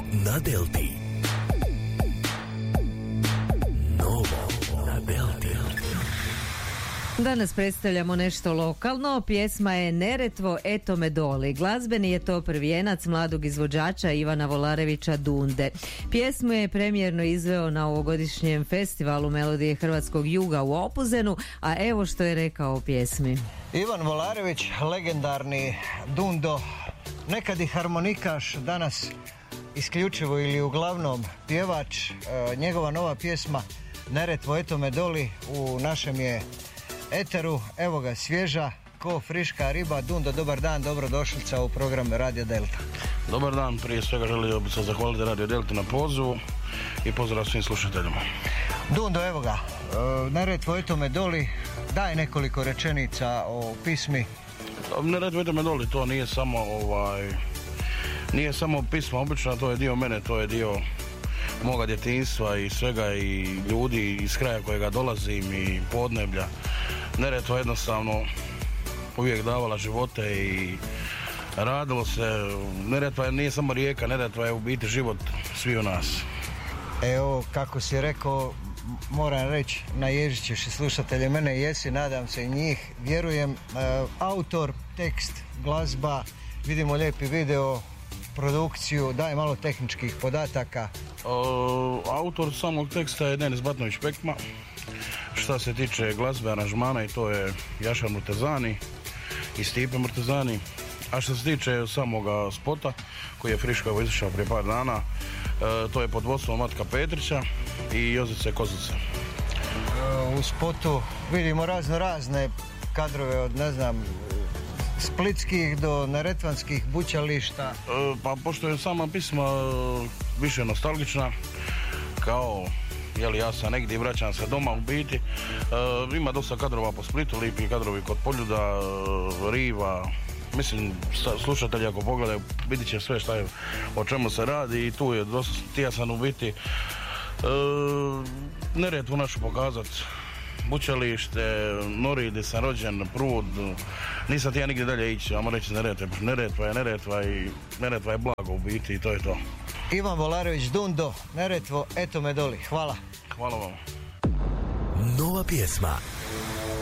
na Delti. Novo na Delti. Danas predstavljamo nešto lokalno. Pjesma je Neretvo, eto me doli. Glazbeni je to prvijenac mladog izvođača Ivana Volarevića Dunde. Pjesmu je premijerno izveo na ovogodišnjem festivalu Melodije Hrvatskog juga u Opuzenu, a evo što je rekao o pjesmi. Ivan Volarević, legendarni Dundo, nekad i harmonikaš, danas isključivo ili uglavnom pjevač. Njegova nova pjesma Neretvo, eto me doli u našem je eteru, evo ga svježa ko friška riba. Dundo, dobar dan, dobrodošlica u program Radio Delta. Dobar dan, prije svega želio bih se zahvaliti Radio Delta na pozivu i pozdrav svim slušateljima. Dundo, evo ga, Neretvo, eto me doli, daj nekoliko rečenica o pismi. Neretvo, eto me doli, to nije samo pisma obična, to je dio mene, to je dio moga djetinjstva i svega i ljudi iz kraja kojega dolazim i podneblja. Neretva jednostavno uvijek davala živote i radilo se. Neretva nije samo rijeka, Neretva je u biti život svi u nas. Evo, kako si rekao, moram reći, naježit ćeš i slušatelje, mene jesi, nadam se i njih, vjerujem. Autor, tekst, glazba, vidimo lijepi video, produkciju, daj malo tehničkih podataka. Autor samog teksta je Denis Batnović-Pekma. Šta se tiče glazbe, aranžmana, i to je Jaša Murtezani i Stipe Murtezani. A što se tiče samoga spota koji je friško izašao prije par dana, to je pod vodstvom Matka Petrića i Jozice Kozice. U spotu vidimo razne kadrove od, ne znam, splitskih do neretvanskih bućališta. Pa pošto je sama pisma više nostalgična, kao ja sam negdje i vraćam se doma u biti, ima dosta kadrova po Splitu, lipi kadrovi kod Poljuda, Riva. Mislim, slušatelji ako pogledaju vidit će sve šta je, o čemu se radi, i tu je dosta tijasan u biti. Neretvu našu pokazat, bućalište, Nori gdje sam rođen, Prud, nisam ti ja nigdje dalje ići, ajmo reći Neretva je Neretva je blago u biti i to je to. Ivan Volarević Dundo, Neretvo, eto me doli, hvala. Hvala vam. Nova pjesma